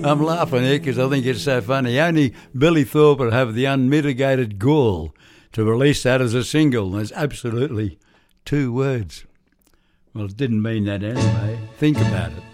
I'm laughing here because I think it's so funny. Only Billy Thorpe would have the unmitigated gall to release that as a single. There's absolutely 2 words. Well, it didn't mean that anyway. Think about it.